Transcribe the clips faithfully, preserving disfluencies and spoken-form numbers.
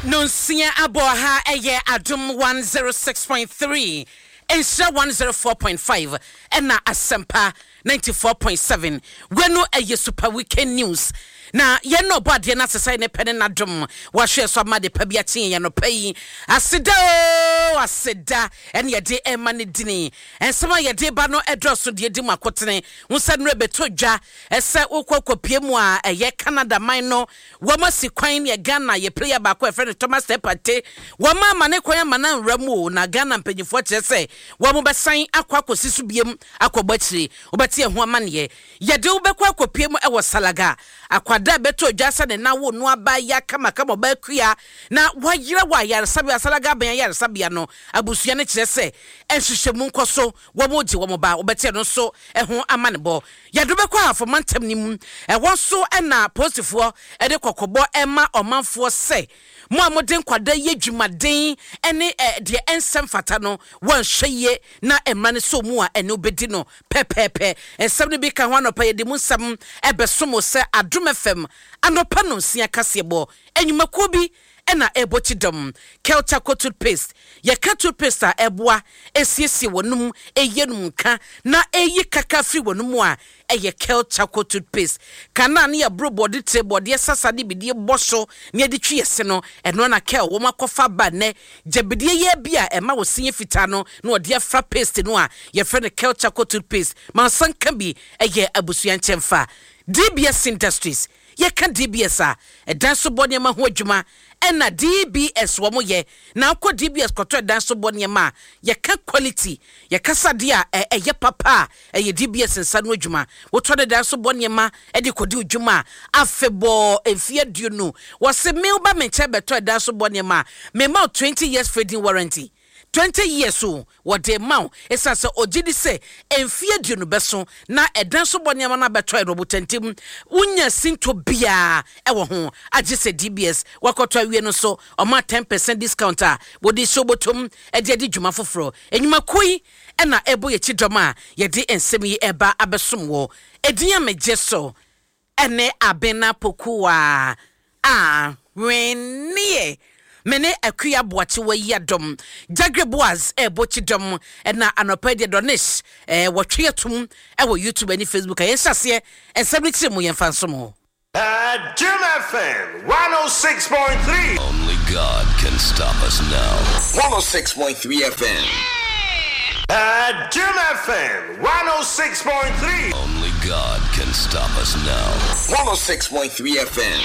Nonsia aboha eye adum one oh six point three, Insha one oh four point five, and na Asempa ninety-four point seven. Wenu eye super weekend news. Na ye no body na sesai ne pene na dum wa hwe so ma de pa bia tin ye no payi aseda o aseda ene ye de e ma ne dini ensema ye de ba no edroso de di makotene unsa no beto dwa ese ukokopie mu a ye Canada man no wo ma si kwan ye Ghana ye player ba ko e friend Thomas Tepate wo ma ma ne kwan ma na nramu na Ghana mpanyifo kire se wo mo besan akwa kosisu biem akobachiri obati ehu amane ye ye de wo bekwa akopie mu e wo Salaga akwa da beto jasa ne na wo no aba ya kama kama ba kua na wayira wa ya sabia Salaga ban ya sabia no abusua ne kire se enhwehwemu nkoso wo mo je wo mo ba obete no so eho amane bo ya do bekwa afo mantam nim e wo so e na postifo e de kokobo e ma omanfo se mo amode nkwada ye dwumaden ene de ensem fata no won hweye na emra ne so mu a ene obedi no pepepe ensem ne bi ka ho no pa ye de mu nsem e besomo se adom fm anopa no sia kasebo enyumako bi ena ebochidom Kelcha toothpaste ye ka toothpaste a eboa esiesie wonum eyenum ka na eyi kaka free wonum a eye Kelcha toothpaste kana na ye bro body tre body sasade bidie boso ne de twiyese no eno na kel wo makofa ba ne jebidie ye bia ema wo sinye fita no na ode afra paste no a ye fre ne Kelcha toothpaste man sanka bi eye abusuan chemfa D B S Industries ye ka D B S a edan so bone ma ho adwuma ena D B S wo mo ye na akọ D B S koto edan so bone ma ye ka quality ye ka sade a eye papa eye D B S nsa no adwuma wo to edan so bone ma e de kodi adwuma afebo efie duonu wo se me ba me che beto edan so bone ma me ma twenty years trading warranty twenty years so what the amount is as a ojidi say enfie duonu beso na edan so boniama na beto robotentim unya sinto bia e wo ho agise D B S wakoto awie no so o ma ten percent discount a bodi so botom e de de dwuma foforo enyuma koi e na ebo ye chidoma ye de ensem yi eba abesom wo edinya mejeso ene abena pokuwa a wenie mene akuya boache wa yadom Jagre Boaz e bochidom na anopa de donish e wotwe atum e wo YouTube and Facebook ayen hyase e seventy mu yemfa nsomo at Jim F M one oh six point three. Only God can stop us now. one oh six point three F M. At Jim F M one oh six point three. Only God can stop us now. one oh six point three F M.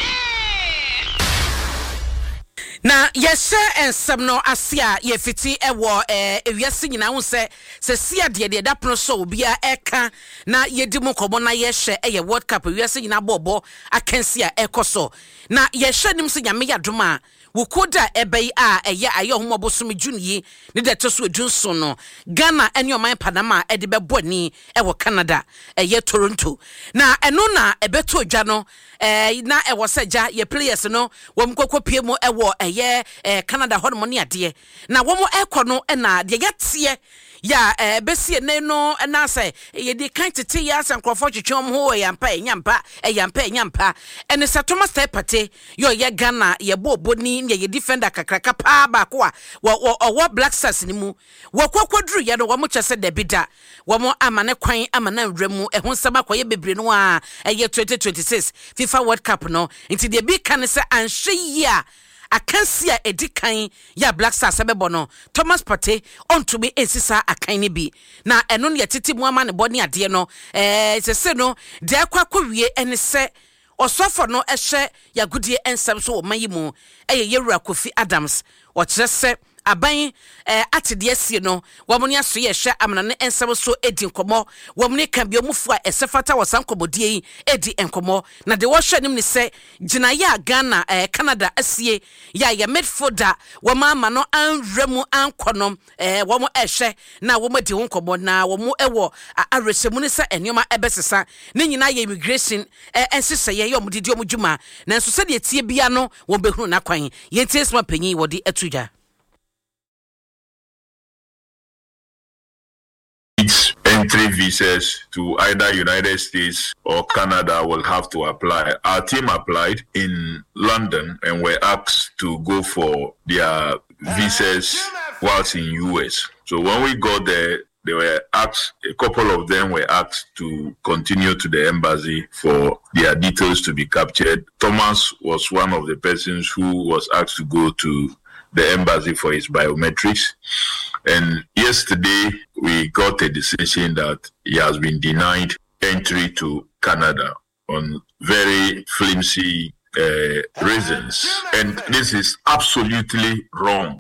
Na yeshe ensem no asia ye fiti ewo eh ewiase nyina hu se se sia de de da prono so obia eka na yedimu komo na yeshe eye World Cup ewiase nyina bobo akansia ekoso na yeshe nim se nyame yadoma wukoda ebei a eye aye homo bosom junyi ne de toso adwunso no Ghana ene oman Panama e de beboni ewo Canada eye Toronto na eno na ebeto odwa no eh na ewo seja ye players no wom kokopie mu ewo eye eh Canada hono ne ade na womo ekọ no na de yatie ya eh besie ne no na say ye di kan tete ya san krofo twetwom ho ya mpa enyampa eyampa enyampa ene sa Thomas Tepate yo ye Ghana ye boboni ne ye defender kakraka pa ba ko a wo Black Stars ni mu wo kwakwaduru ye no wo mo kyese de bida wo mo amane kwan amana nwramu ehun sama koye bebre no a eye twenty twenty-six FIFA World Cup no nti de bi kan se anhwe ya akansia edikan ya Black Stars abebo no Thomas Partey ontumi ensisa akan ne bi na eno ne yetiti mu ama ne boni ade no eh sese no de akwa kowie ene se osofo no ehye yagudie ensam so o mayimu eye Yewura Kofi Adams o kyerese aban eh atede asie no womne aso ye hwe amana ne ensam so edi nkomo womne kan bi omufu a esefata wasan komodie yi edi enkomo na de wo hwe nim ne se gina ya Ghana eh Canada asie ya ya midfielder woma ama no anwramu ankonom eh womo ehwe na womo di ho nkomo na womo ewo aresemu ne se enioma ebesesa ne nyina ya immigration eh ensese ye yom didi omudwuma na nso se de tie bia no wo behunu na kwan yentiesma panyi wodi atuja Entry visas to either United States or Canada will have to apply. Our team applied in London and were asked to go for their visas whilst in U S. So when we got there, they were asked, a couple of them were asked to continue to the embassy for their details to be captured. Thomas was one of the persons who was asked to go to the embassy for his biometrics. And yesterday, we got a decision that he has been denied entry to Canada on very flimsy uh, reasons. And this is absolutely wrong.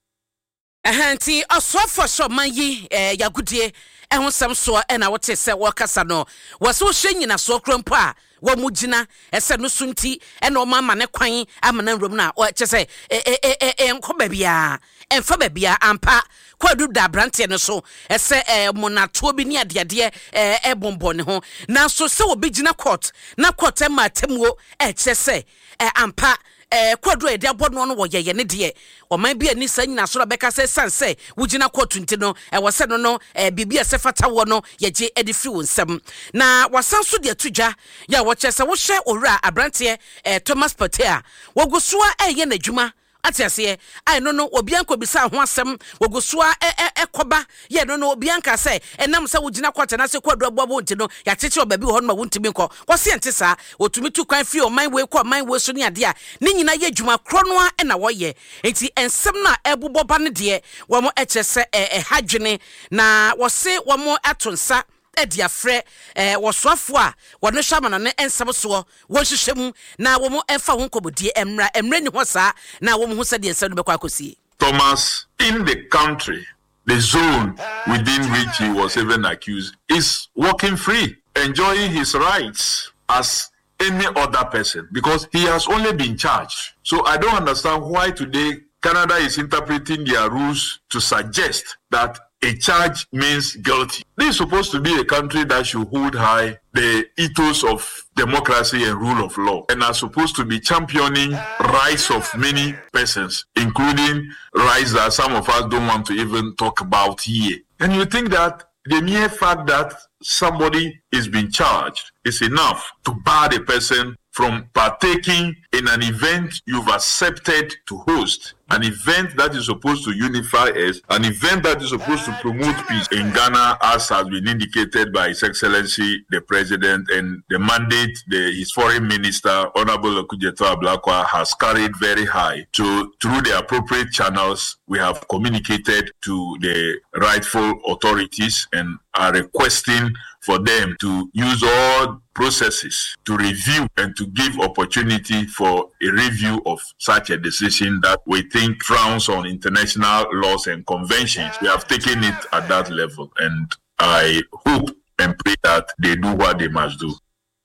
Ahanti osofo so manyi eh yagudie ehun sam so e na wote se wo kasa no wo so hwenyina so krompo a wo mugina ese no sunti e na o mama ne kwan amana nrom na o che se e e e enko babia emfa babia ampa kwadu da brante no so ese eh monato bi ni adeade eh e bombo ne ho na so se wo begina court na court e ma temuo e che se eh ampa eh kwadu e de abono no wo yeye ne de o man bia ni sanyina so beka se sanse wugina court nti no e wo se no no eh bibia se fata wo no yeje e de fi wo nsam na wasanso de atudwa ya wo che se wo hye owura abrante eh Thomas Patea wo gosoa eh ye nadwuma atiase ai no no obianko bisa ho asem wogosoa ekoba ye no no obianka se enam se wugina kwata na se kwadu abobo nti no ya cheche obabi ho no ma wuntimi nko kwose ente sa otumi tu kwan fi o man we kwa man we so ne ade a ne nyina ye dwuma krono a na wo ye enti ensem na ebubo ba ne de wo mo echese ehadwene na wo se wo mo atonsa ediafre eh wosoafo a wono hwamana ne ensem so wo hyehyem na wo mo emfa ho nkobodie emra emre ni ho sa na wo mo ho sade ensem no bekwa akosi. Thomas, in the country, the zone within which he was even accused, is walking free, enjoying his rights as any other person, because he has only been charged. So I don't understand why today Canada is interpreting their rules to suggest that a charge means guilty. This is supposed to be a country that should hold high the ethos of democracy and rule of law, and are supposed to be championing rights of many persons, including rights that some of us don't want to even talk about here. And you think that the mere fact that somebody is being charged is enough to bar the person from partaking in an event you've accepted to host, an event that is supposed to unify us, an event that is supposed to promote peace in Ghana, as has been indicated by His Excellency the President, and the mandate the, his Foreign Minister, Honorable Okudzeto Ablakwa, has carried very high. So through the appropriate channels, we have communicated to the rightful authorities and are requesting for them to use all processes to review and to give opportunity for a review of such a decision that we think frowns on international laws and conventions. We have taken it at that level, and I hope and pray that they do what they must do.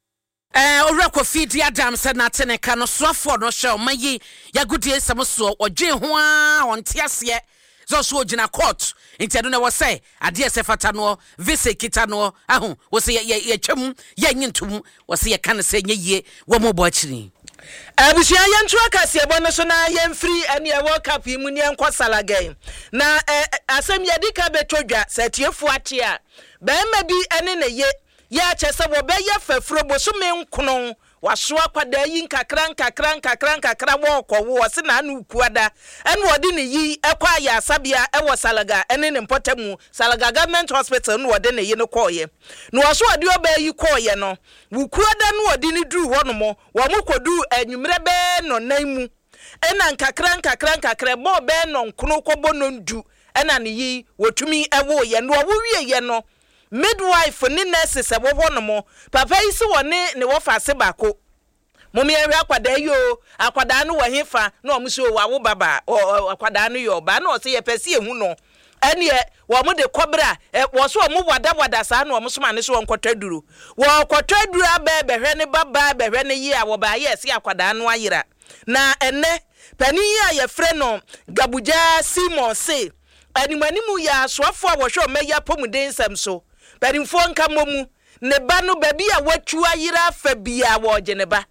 Eh owura Kofi di Adam said na teneka no soafo no hwe o mayi yagudie samso odwe ho a onte ase so so gina court inti ado na wo say ade ese fata no visa kita no ahu wo say ye twam ye nyintum wo say ye kan say nye yie wo mo bo akiri abusia yentu akase ebo no so na yemfiri ane e World Cup mu ne enkwasala game na asem ye dika betodwa satiefu ate a ba ma bi ane na ye ya chese wo be ye fafuro bo so me nkono waso akwada yi nkakra nkakra nkakra nkakra wo kwowo wose na anu kuada ene wode ne yi ekwa ya asabia ewo Salaga ene ne mpotamu Salaga Government Hospital no wode ne yi no koye no waso ade oba yi koye no wukuada no wode ne duru ho no mo wo mo kodu anwumre be no nanmu ena nkakra nkakra nkakra bo be no nkono kobo no ndu ena ne yi wotumi ewo ye no wo wie ye no midwife ni nurse se wo ho no mo papa yi se woni ne wo fa se bako momi ehwe akwada yo akwada no wo hefa na o mso wo awo baba akwada no yo ba na o se ye pese ehu no ene wo mo de kobra wo so mo wada wada sa na o mso ma ne so nkotaduru wo kotaduru aba behwe ne baba behwe ne yi a wo ba ye se akwada no ayira na ene pani ya ye fre no Gabuja Simon se animanimu ya soafo a wo hwe o meya pomuden sam so Berimfo nka momu ne ba no babi a watu ayira fa bia wo je ne ba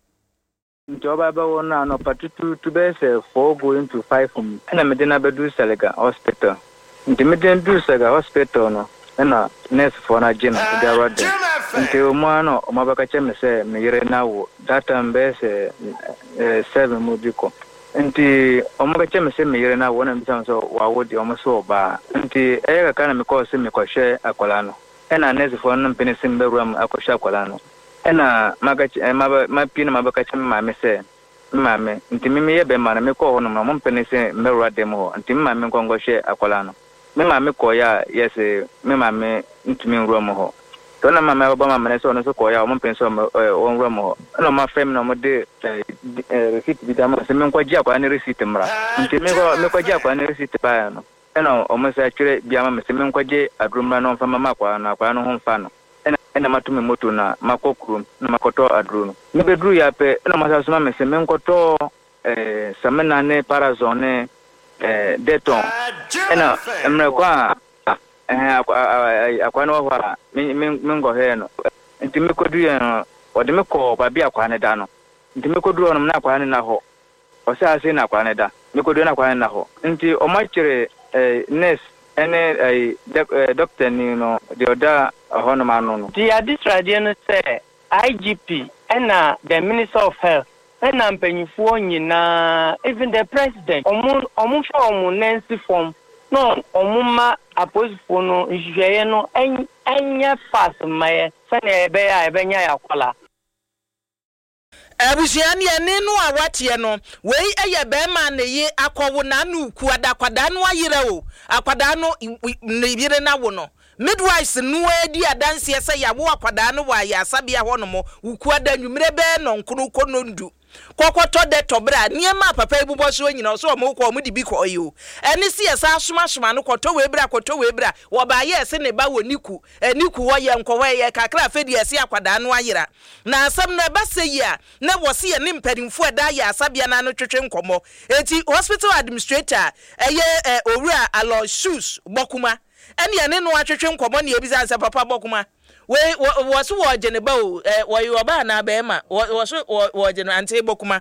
nto ba ba wona no patutu to be say four going to five um na me de na bedu Salaga Hospital nti me de du Salaga Hospital no na nurse for na gym the road nti o mo ano o mabaka che me se me yere na wo that time be se seven mo biko nti o mabaka che me se me yere na wo na mi san so wa wo di o mo so ba nti e ga kana me ko se me ko hwe akwala no e na nurse for na mpene se mbe ruam akohwe akwala no e na magachi ma pina mabaka che me ma me se mame nti mimi ye be ma na me ko ho no mo mpene se mbe ruam dem ho nti mame ko ngohwe akwala no me mame ko ya yes me mame ntumi nruam ho to na mama ba mama ne so no so ko ya o mo penso o nruam ho no ma fem no mo de receipt bi da ma se me ko ji akwa ne receipt mra nti me ko me ko ji akwa ne receipt ba ya no ena o mo sa twere bi ama me se me ko je adrumra no mfa mama kwa na kwa no ho mfa no ena ena matumi moto na makokrum na makoto adru no me bedru ya pe ena ma sa so ma me se me ko to eh samena ne parazone eh deton ena emre kwa eh akwa no hwa me me ngo he no nti me kodu ye no ode me ko ba bia kwa ne da no nti me kodu no na akwa ne na ho o se ase na akwa ne da me kodu na akwa ne na ho nti o ma kire eh nurse ene doctor ni no de oda ho no ma no no the administrator no say I G P and the Minister of Health and I'm paying for nyina even the president omo omo fa omo nancy form no omo ma apostle no nhweye no enya fast maye fa na ebe ya ebe nya yakwala abusia ne ne no awatie no wei eye be ma na ye akowo na nu ku adakwada no ayire o akwada no ne yire na wo no midwives no adi adanse se ya wo akwada no wa ya sabia ho no mo uku adanwumre be no nkuru kono ndu kokoto de tobra niema papa ebubo so nyina so mo ko mo di bi ko yo eni si esa asoma soma no koto we bra koto we bra wo ba ye se ne ba woniku eniku wo ye nko we ye kakra fedi ese akwada no ayira na asam na ba se ya na wo se ye ne mpadimfo da ya asabia na no twetwe nkomo eti hospital administrator eye owura alo shoes bokuma eni ene no atwetwe nkomo ne ebiza nsa papa bokuma we was wo jeneba o wo yo ba na be ma wo so wo jenu ante bokuma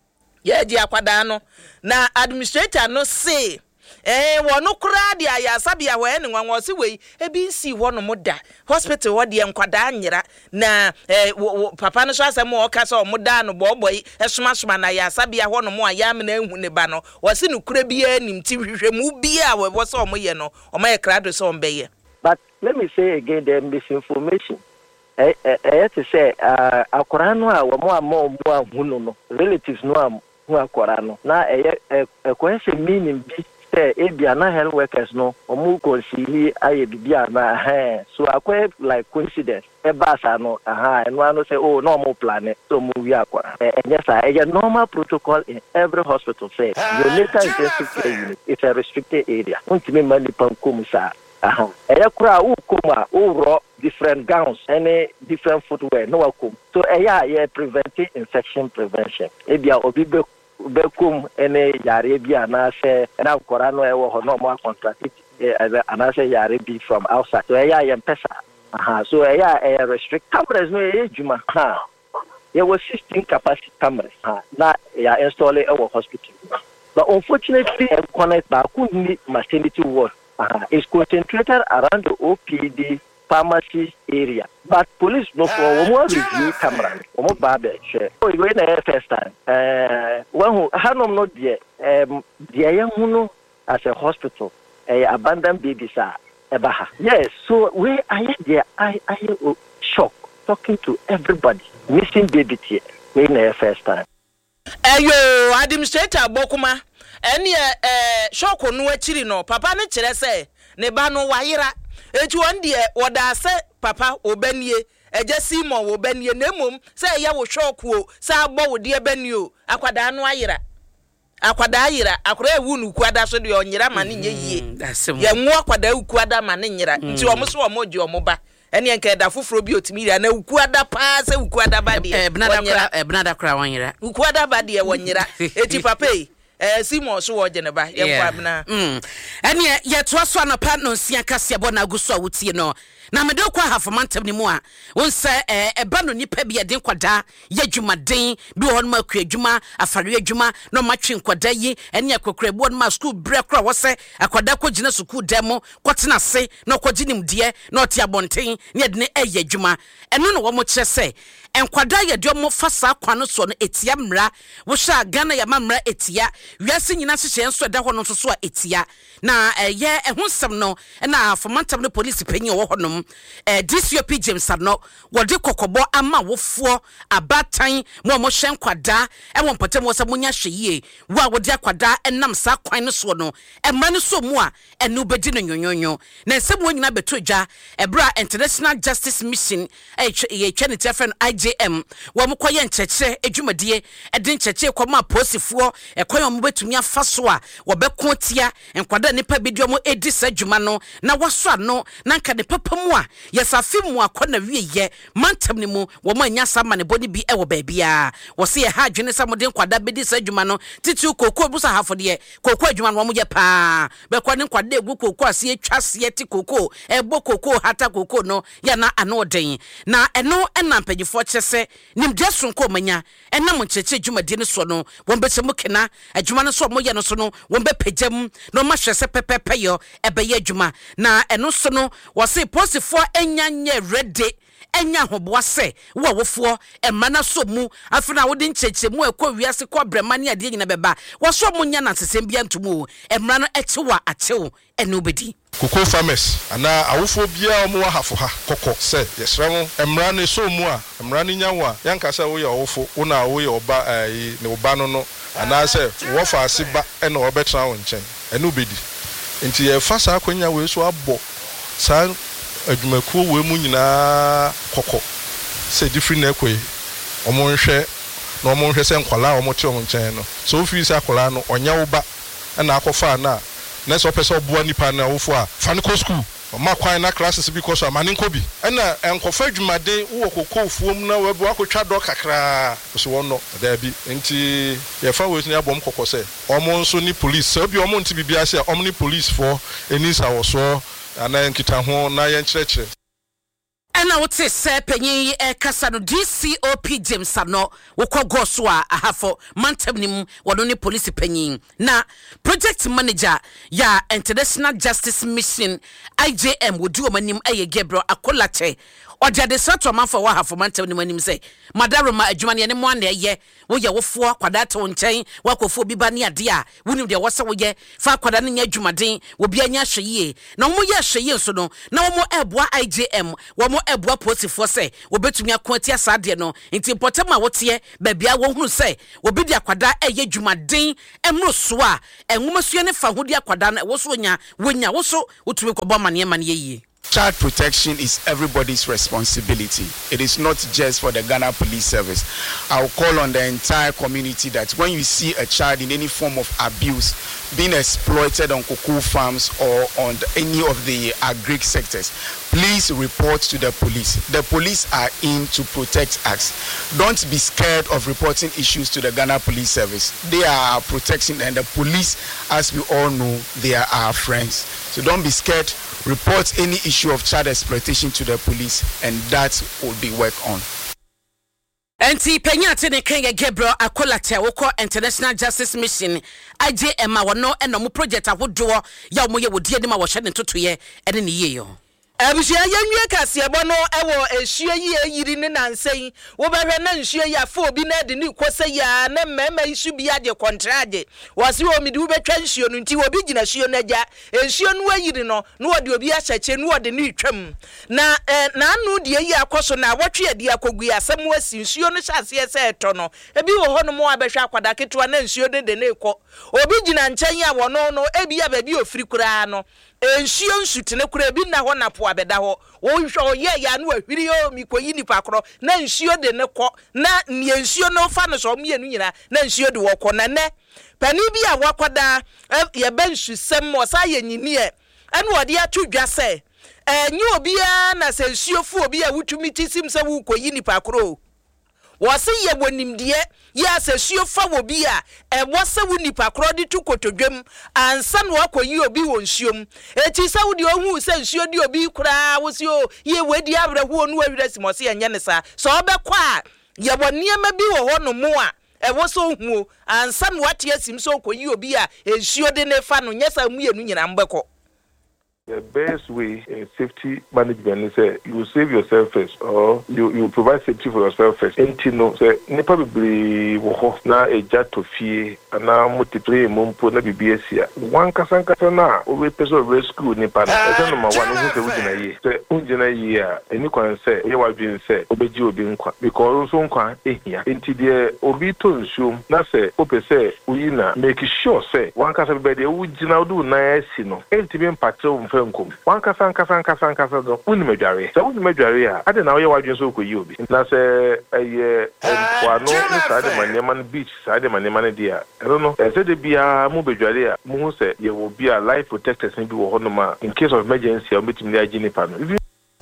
ye di akwada no na administrator no say eh wo no kura dia ya sabia wo ene nwan wo se we ebi nsi wo no moda hospital wo de nkwada anyira na eh papa no so asem wo ka so moda no boboy esoma soma na ya sabia wo no mo aya me na ehu ne ba no wo se no kura bia nim ti hwehwemu bia wo so mo ye no o ma ye krado so mbe ye. But let me say again, the misinformation. Eh, eh, eh, to say, uh, akorano a wamo amo mo hunu no relatives no am hu akorano. Na eh eh kwese meaning bi say ebia na health workers no omu konsihi aye bibia na eh so akwe like coincidence. E basa no aha eno ano say oh no mo plan so mu wi akwara. Eh yes sir, a normal protocol in every hospital say your later intensive care unit is a restricted area. Untimi mani pankum sa. Aha. Eya kura u kuma u ro different gowns any different footwear no wakum. So eya ye preventing infection prevention. Ebia obi be be kum any yare bia na se na kora no e wo ho no mo contract it ana se yare be from outside. So eya ye pesa. Aha. So eya e restrict cameras no e juma. Ha. There was sixteen capacity cameras. Ha. Na ya install it our hospital. But unfortunately connect back only maternity ward. Uh, is concentrated around the O P D pharmacy area. But police no for one review camera. One barber share. Oh, you went the first time. Uh, one who Hanom not there. Um, the young as a hospital. A abandoned babies are ebaha. Yes. So we I there. I I shock talking to everybody. Missing baby here. We the first time. Ayo, administrator Bokuma. Eni eh shoko no akiri no papa ne kire se ne ba no wayira etu on de woda se papa obanie eje simo wo banie na mum se ye wo shoko o se agbo wo de banie o akwada no ayira akwada ayira akora ewu nu kwada so de onyira ma ne nye yie ye nwo akwada ukwada ma ne nyira nti omo so omo je omo ba eni enke da foforo bi otimi ya na ukwada pa se ukwada ba de eh benada kra eh benada kra wonyira ukwada ba de wonyira eti papa eh Simon so wo geneba ye kwabna mm ene ye to so anopa no nsia kase bo na aguso a wotie no na mede kwa hafomantam ni mu a won se eba no nipa bi eden kwada ye dwumaden bi won ma akua dwuma afare adwuma no matwe kwada yi ene akokra bi won ma school break kra wo se akwada ko gina school demo kwotena se no koginim de no te abonten ne de ne eye adwuma eno no wo mo kire se enkwada ye de mo fasa kwano so no etia mra wo sha Ghana ya mamra etia wiase nyina hye enso da ho no so so a etia na ye ehonsem no na fomantam no police panyin wo honom eh D C O P James no wode kokobo ama wofo abatan mo mo hyen kwada e won potem wo se munya hweyie wo a wode akwada enam sa kwan no so no e ma no so mu a enu bedi no nyonyonyo na nsem wo nyina beto dwa ebra International Justice Mission e ye twenty friend I J M wo mo koye ncheche edwumadie edin ncheche kwama posifo e koye mo betumi afa so a wo beko tia enkwada nipa bidio mo edi sa dwuma no na waso ano na nka ne papa mu a yesafi mu akona wieye mantam ni mu wo ma nya sama ne boni bi e wo ba bia wo se ye ha adwene sa modin kwada bedi sa dwuma no titi kokoo busa hafo de kokoo adwuma no mo ye pa be kwa ne kwada egu kokoo ase atwase ti kokoo e bo kokoo hata kokoo no ya na ano den na eno ena mpagifo kyese nim deso nko manya ena mo cheche dwumadi ne so no wo mbese mu kena adwuma no so mo ye no so no wo mbe pagam no ma hwese pepepe yo e be ye adwuma na eno so no wo se posifo enya nye ready enya hoboase wo wofo emana so mu afina wodi ncheche mu ekọ wiase kọ brema ne ade nyina beba wo so mu nya na sesem bia ntumu emra no echewa achew ene obedi Cocoa farmers ana awofo bia omo hafo ha kokko se yesra mo emra ne so mu a emra ne nyawo a yanka se wo ye awofo wo na wo ye oba ai ne oba no no ana se wo fa asiba ene obetra wo nchen ene obedi nti ye fa sa akonya we so abo sa adwumakuo we mu nyina kokko se different ekwe omo nhwe na omo nhwe se nkwala omo te omo nchen no so ofi se akwala no onya wo ba na akofa na na so pese oboa nipa na wofo a faniko school ma kwan na classes because amani nkobi na enkofa adwumade wo kokko fuom na we bo akotwa do kakra so wono da bi nti ye fa we ni abom kokko se omo nso ni police so bi omo nti bibia se omo ni police for enisa wo so ana nkita ho na ye nkyerechire ana wote se panyin e kasa no D C O P James no wokogo so a ahafo mantam nim wono ne police panyin na project manager ya International Justice Mission I J M wodi omanim aye Gabriel Akolache ojade sato manfo wa hafo mantam nim anim se madaroma adwuma ne mo ana ye wo ye wofo kwada to nchen wakofo bi ba ne ade a wonim de wose wo ye fa kwada ne nya adwumaden wo bia nya hweye na mo ye hweye so no na wo mo eboa I J M wo mo eboa posifo se wo betumi akwati asade no nti potem a wote ba bia wo hunu se wo bi de akwada eye adwumaden emro so a enwoma sua ne fa hodi akwada na wo so nya wonya wo so wotumi kɔbɔ mane mane ye. Child protection is everybody's responsibility. It is not just for the Ghana Police Service. I'll call on the entire community that when you see a child in any form of abuse being exploited on cocoa farms or on the, any of the agri sectors, please report to the police. The police are in to protect us. Don't be scared of reporting issues to the Ghana Police Service. They are our protection, and the police, as we all know, they are our friends. So don't be scared. Report any issue of child exploitation to the police, and that will be worked on. Enti penyate ne Kenya Gabriel Akolache woko International Justice Mission I J M a wono eno mu project ahodo ya mo ye wodie ne ma wo hye ne totoye ene ne yeyo. Abusua yanwie kasebo no ewo ehue yi eyiri ne nansen wo behwe na nhue yi afo obi na de ne kwose ya na mema isu bi ade kontrade wose wo midi wo betwa nhue no nti obi gina hue no agya ehue no ayiri no no wode obi ahyeche no wode ne twam na na anu de yi akoso na wotwe ade akogu asem wasi nhue no hyase ese eto no ebi wo hono mo abehwe akwada ketewa na nhue de de ne ekọ obi gina nchen ya wo no no ebi ya ba bi ofiri kura no ensuo nsutene kura bi na ho na po abeda ho wo hwo ye ya no ahwiri o mikoyi nipa kro na nsuo de ne kọ na ne nsuo no fa no so mienu nyina na nsuo de wo kọ na ne pani bi a wakwada ye bensu sem mo sa ye nyini e ene ode atudwa se enye obi a na se nsuo fu obi a wutumi tisim se wo koyi nipa kro wɔse yɛ wɔnimdeɛ yɛ asɛsuo fa wɔ bi a ɛwɔ sɛ wo nipa korɔ de to kotodwam ansa na wakɔyi obi wɔ nsuom eti sɛ wo de ohu sɛ nsuo de obi koraa wo si o yɛ wedi abrɛho no awira simɔse ɛnyɛ ne sa so ɔbɛkɔ a yɛ wɔ nneɛma bi wɔ hɔ no mo a ɛwɔ so hu ansa na wate asim so kɔyi obi a nsuo de ne fa no nyɛ sa mu yɛ no nyina mbɛkɔ. The best way in safety management is uh, you save yourself first, or you, you provide safety for yourself first. And you know, so nipa bibiri wo na eja to fie na multiply mumpo na B S C. One kasa kasa na we person rescue nipa na. Ese number one who say we na ye. Say unjina ye a eni kwan say ye wa bi say obeji obi nkwa because so nkwa ehia. Enti de obi to nsuom na say ope say uyi na make sure say one kasa be de ujina odu na esi no. Enti be mpatro Fenkum. One kafan kafan kafan kafan go unimedware. So unimedware a ade na wo ye wadwen so koyi obi. Na se eye kwa no ni sade manema beach sade manema ne dia. I don't know. E se de bia mu bedware a mu hu se ye wo bia life protectors ni bi wo hono ma in case of emergency o betimi agi nipa no.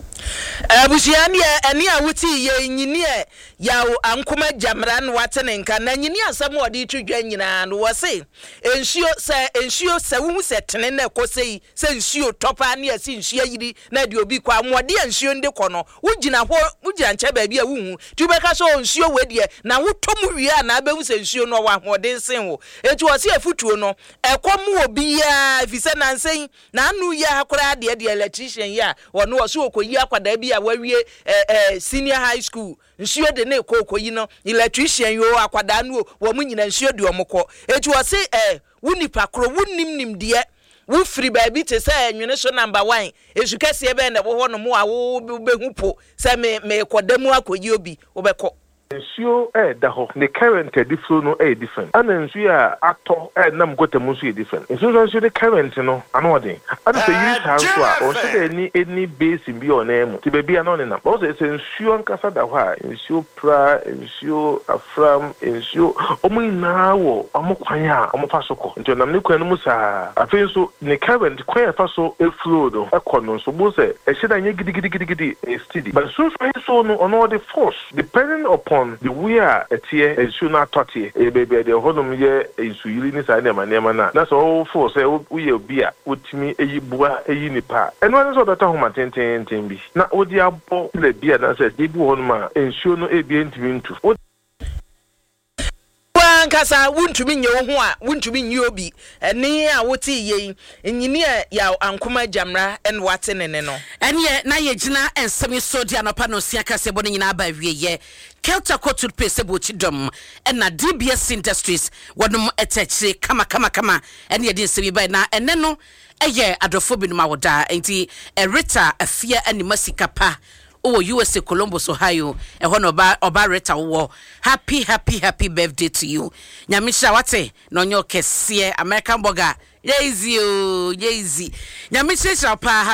Abusiani eni awuti ye nyini e ya ankoma jamra no watene nka na nyini asam odi twedwa nyina no wose ensuo se ensuo se wu se tene na ekosei se ensuo topa na asi ensuo yiri na de obi kwa amode ensuo nde kono wugina ho wugina nche ba bia wuhu ti ubeka so ensuo wedie na wotomu wi a na abehu se ensuo no wa hode sen wo eti wose afutuo no ekomu obi ya efise na nsen na anu ya akora de de electrician ya wono wose okoyi akwada bi a wawie eh, eh, senior high school nsuo de ne kokoyi no electrician yo akwada no wo mu nyina nsuo de omokọ etu wose eh wunipa kro wunim nim de wo free baby te say enwene so number one esukase ebe na wo ho no mo a wo behu po say me me kodamu akoyi obi obekọ Ensure eh daho the current eh flow no eh different. And ensure a actor eh nam gota mu so different. Ensure ensure the current no ano dey. And say use hand so a o say any any base in be on em. Ti baby ano ne na. But say ensure nkasa da ho a ensure pra ensure afram ensure omo ina wo omo kwan a omo fa so ko. Nti nam ne kwan no mu sa afin so the current kwan fa so e flow do. E kono so bo say e sheda nye gidi gidi gidi gidi e steady. But so so no ono the force depending upon the we are a tier and soon not taught here a baby the whole year is really inside them and them. That's all for say we will be with me a bua a unipa. And one is all the time, my ten ten ten be. Now, what the abo the beer that says, they do on my and sure no a be into. Kasa wuntumi nye ho a wuntumi nye obi ene a woti ye nyini ya ankoma jamra en wate ne ne no ene na ye gina ensemi sodi anopa no sia kase bo nyina ba wie ye Kelta Kotul Pese Bochidom and na D B S Industries wadum etechi kama kama kama ene ye din semi ba na ene no eye adofo bi no mawoda enti erita afia ani masikapa Oh, U S A Columbus, Ohio. A one oba oba reta wo. Happy, happy, happy birthday to you. Nyamisha wate no nyo kesie American burger. Yezi, yezi. Nyamisha shapa.